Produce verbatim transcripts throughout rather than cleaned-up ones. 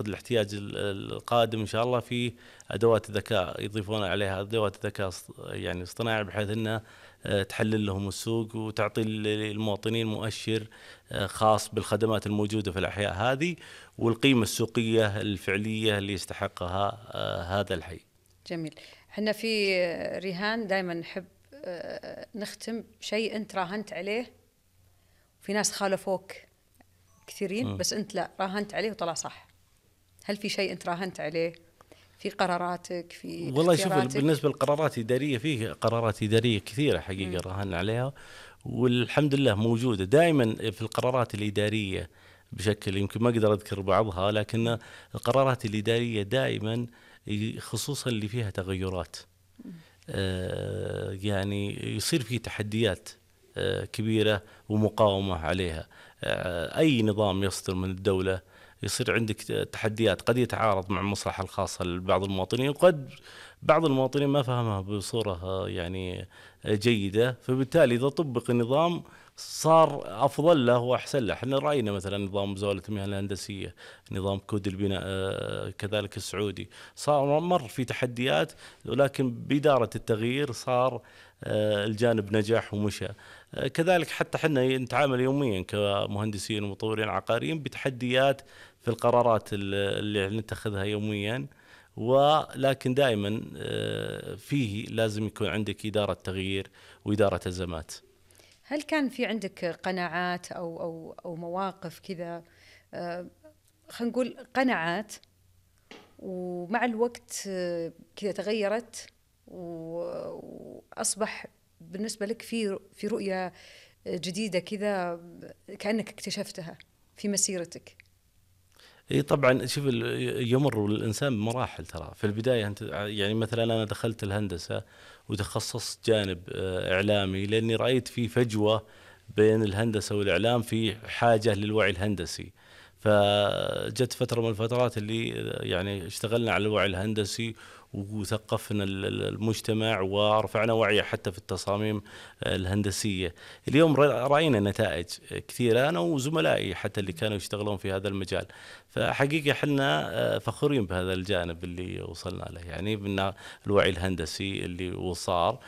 الاحتياج القادم إن شاء الله في أدوات الذكاء، يضيفون عليها أدوات الذكاء يعني اصطناعي، بحيث أنها تحلل لهم السوق وتعطي المواطنين مؤشر خاص بالخدمات الموجودة في الأحياء هذه والقيمة السوقية الفعلية اللي يستحقها هذا الحي. جميل. احنا في ريهان دائما نحب نختم شيء أنت راهنت عليه، في ناس خالفوك كثيرين م. بس أنت لا راهنت عليه وطلع صح. هل في شيء أنت راهنت عليه في قراراتك في والله شوف، اختياراتك؟ بالنسبة للقرارات الإدارية فيه قرارات إدارية كثيرة حقيقة راهن عليها، والحمد لله موجودة دائما في القرارات الإدارية بشكل يمكن ما أقدر أذكر بعضها، لكن القرارات الإدارية دائما خصوصا اللي فيها تغيرات آه يعني يصير فيه تحديات آه كبيرة ومقاومة عليها. آه أي نظام يصدر من الدولة يصير عندك تحديات قد يتعارض مع المصلحة الخاصة لبعض المواطنين، وقد بعض المواطنين ما فهمها بصورة يعني جيدة، فبالتالي إذا طبق النظام صار أفضل له وأحسن له. احنا رأينا مثلا نظام مزاولة المياه الهندسية، نظام كود البناء كذلك السعودي، صار مر في تحديات، ولكن بإدارة التغيير صار الجانب نجح ومشى. كذلك حتى حنا نتعامل يوميا كمهندسين ومطورين عقاريين بتحديات في القرارات اللي نتخذها يوميا، ولكن دائما فيه لازم يكون عندك إدارة تغيير وإدارة أزمات. هل كان في عندك قناعات أو أو أو مواقف كذا، خلينا نقول قناعات، ومع الوقت كذا تغيرت وأصبح بالنسبة لك في في رؤية جديدة كذا كأنك اكتشفتها في مسيرتك؟ اي طبعا. شوف، يمر الانسان بمراحل، ترى في البدايه انت يعني مثلا انا دخلت الهندسه وتخصصت جانب اعلامي لاني رايت في فجوه بين الهندسه والاعلام، في حاجه للوعي الهندسي. فجت فتره من الفترات اللي يعني اشتغلنا على الوعي الهندسي وثقفنا المجتمع ورفعنا وعيه حتى في التصاميم الهندسيه. اليوم راينا نتائج كثيره انا وزملائي حتى اللي كانوا يشتغلون في هذا المجال. فحقيقه احنا فخورين بهذا الجانب اللي وصلنا له، يعني من الوعي الهندسي اللي وصار.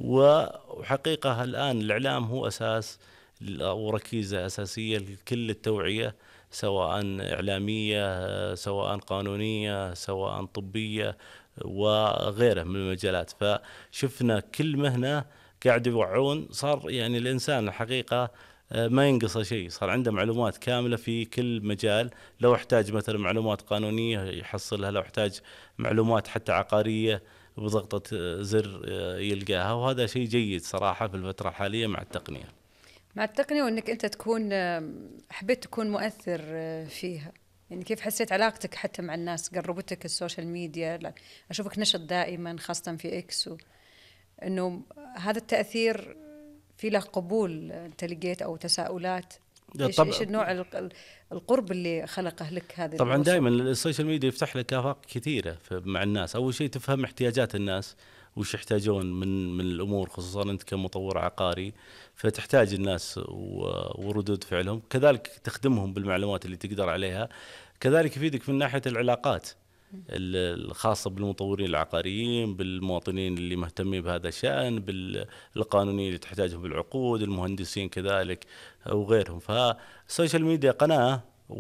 وحقيقه الان الاعلام هو اساس وركيزه اساسيه لكل التوعيه، سواء إعلامية سواء قانونية سواء طبية وغيره من المجالات. فشفنا كل مهنة قاعد يوعون، صار يعني الإنسان الحقيقة ما ينقص شيء، صار عنده معلومات كاملة في كل مجال. لو احتاج مثلا معلومات قانونية يحصلها، لو احتاج معلومات حتى عقارية بضغطة زر يلقاها، وهذا شيء جيد صراحة في الفترة الحالية مع التقنية. مع التقنية وأنك أنت تكون حبيت تكون مؤثر فيها، يعني كيف حسيت علاقتك حتى مع الناس؟ قربتك السوشيال ميديا؟ لا أشوفك نشط دائما خاصة في إكس، إنه هذا التأثير في له قبول أنت لقيت أو تساؤلات؟ إيش إيش النوع القرب اللي خلقه لك هذا؟ طبعا دائما السوشيال ميديا يفتح لك آفاق كثيرة مع الناس. أول شيء تفهم احتياجات الناس وش يحتاجون من من الأمور، خصوصا أنت كمطور عقاري فتحتاج الناس وردود فعلهم، كذلك تخدمهم بالمعلومات اللي تقدر عليها. كذلك يفيدك من ناحية العلاقات الخاصة بالمطورين العقاريين، بالمواطنين اللي مهتمين بهذا الشأن، بالقانونيين اللي تحتاجهم بالعقود، المهندسين كذلك وغيرهم. فالسوشيال ميديا قناة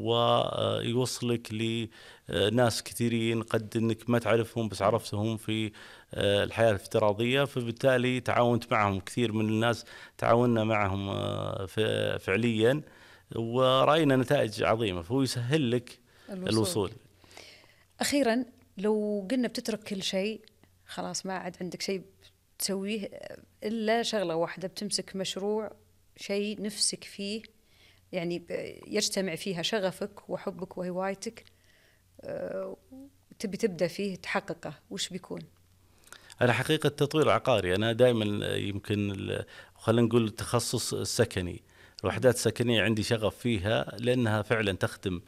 ويوصلك لناس كثيرين قد انك ما تعرفهم بس عرفتهم في الحياة الافتراضية، فبالتالي تعاونت معهم. كثير من الناس تعاوننا معهم فعليا ورأينا نتائج عظيمة، فهو يسهل لك الوصول, الوصول. أخيرا لو قلنا بتترك كل شيء، خلاص ما عاد عندك شيء تسويه إلا شغلة واحدة، بتمسك مشروع شيء نفسك فيه، يعني يجتمع فيها شغفك وحبك وهوايتك، أه تبي تبدأ فيه تحققه، وش بيكون؟ أنا حقيقة تطوير عقاري، أنا دائما يمكن خلينا نقول التخصص السكني، الوحدات السكنية عندي شغف فيها لأنها فعلا تخدم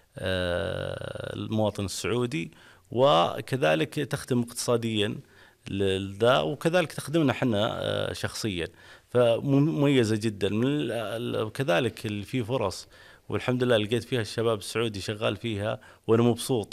المواطن السعودي، وكذلك تخدم اقتصاديا لذا، وكذلك تخدمنا حنا شخصيا، فمميزة جدا. من كذلك في فرص والحمد لله لقيت فيها الشباب السعودي شغال فيها، وأنا مبسوط